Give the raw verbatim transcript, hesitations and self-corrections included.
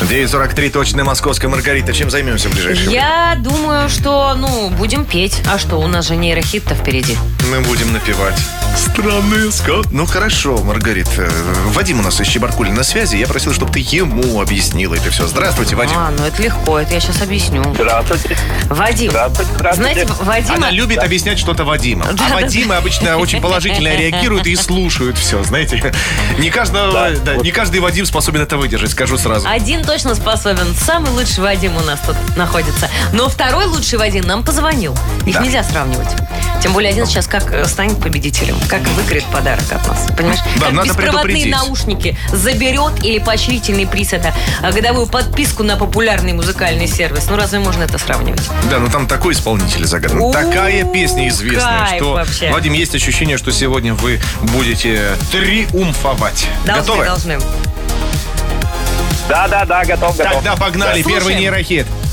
девять сорок три, точная московская. Маргарита, чем займемся в ближайшее время? Я думаю, что, ну, будем петь. А что, у нас же нейрохит-то впереди. Мы будем напевать. Странные сказки. Ну, хорошо, Маргарита. Вадим у нас из Чебаркуля на связи. Я просил, чтобы ты ему объяснила это все. Здравствуйте, Вадим. А, ну это легко, это я сейчас объясню. Здравствуйте. Вадим, Здравствуйте, здравствуйте. знаете, Вадима... Она любит объяснять что-то Вадима. Да, а да, Вадимы обычно очень положительно реагируют и слушают все, знаете. Не, каждого, Да, да, вот. не каждый Вадим способен это выдержать, скажу сразу. Один точно способен. Самый лучший Вадим у нас тут находится. Но второй лучший Вадим нам позвонил. Их Да. нельзя сравнивать. Тем более один сейчас как э, станет победителем, как выиграет подарок от нас. Понимаешь? Да, как надо беспроводные предупредить. наушники заберет или поощрительный приз это э, годовую подписку на популярный музыкальный сервис. Ну разве можно это сравнивать? Да, ну там такой исполнитель загадан. У-у-у, Такая песня известная, кайф что, вообще. Вадим, есть ощущение, что сегодня вы будете триумфовать. Должны, Готовы? должны. Да, да, да, готов, готов. Тогда погнали. Да, Первый слушаем. нейрохит.